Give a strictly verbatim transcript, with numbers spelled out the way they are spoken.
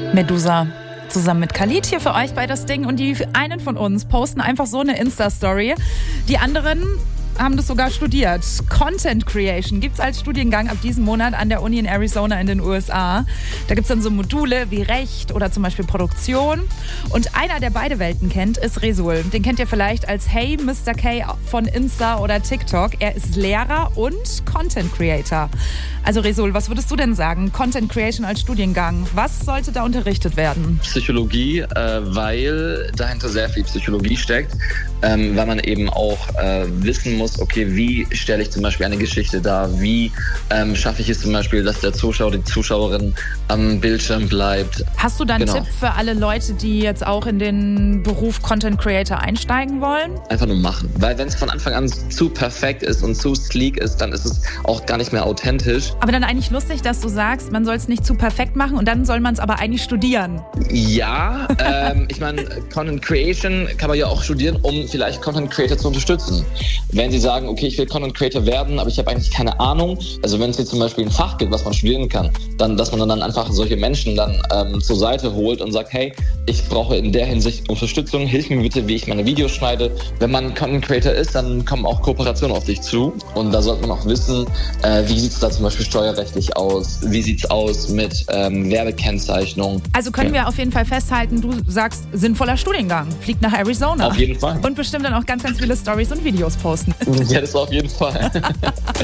Medusa zusammen mit Khalid hier für euch bei das Ding. Und die einen von uns posten einfach so eine Insta-Story. Die anderen haben das sogar studiert. Content Creation gibt es als Studiengang ab diesem Monat an der Uni in Arizona in den U S A. Da gibt es dann so Module wie Recht oder zum Beispiel Produktion. Und einer, der beide Welten kennt, ist Resul. Den kennt ihr vielleicht als Hey Mister K von Insta oder TikTok. Er ist Lehrer und Content Creator. Also Resul, was würdest du denn sagen? Content Creation als Studiengang. Was sollte da unterrichtet werden? Psychologie, äh, weil dahinter sehr viel Psychologie steckt. Ähm, weil man eben auch äh, wissen muss, okay, wie stelle ich zum Beispiel eine Geschichte dar? Wie ähm, schaffe ich es zum Beispiel, dass der Zuschauer, die Zuschauerin am Bildschirm bleibt? Hast du da einen Genau. Tipp für alle Leute, die jetzt auch in den Beruf Content Creator einsteigen wollen? Einfach nur machen. Weil wenn es von Anfang an zu perfekt ist und zu sleek ist, dann ist es auch gar nicht mehr authentisch. Aber dann eigentlich lustig, dass du sagst, man soll es nicht zu perfekt machen und dann soll man es aber eigentlich studieren. Ja, ähm, ich meine, Content Creation kann man ja auch studieren, um vielleicht Content Creator zu unterstützen. Wenn sie sagen, okay, ich will Content Creator werden, aber ich habe eigentlich keine Ahnung, also wenn es jetzt zum Beispiel ein Fach gibt, was man studieren kann, dann, dass man dann einfach solche Menschen dann ähm, zur Seite holt und sagt, hey, ich brauche in der Hinsicht Unterstützung, hilf mir bitte, wie ich meine Videos schneide. Wenn man Content Creator ist, dann kommen auch Kooperationen auf dich zu und da sollte man auch wissen, äh, wie sieht es da zum Beispiel steuerrechtlich aus, wie sieht es aus mit ähm, Werbekennzeichnung. Also können Ja. wir auf jeden Fall festhalten, du sagst, sinnvoller Studiengang, fliegt nach Arizona. Auf jeden Fall. Und bestimmt dann auch ganz, ganz viele Stories und Videos posten. Ja, das auf jeden Fall.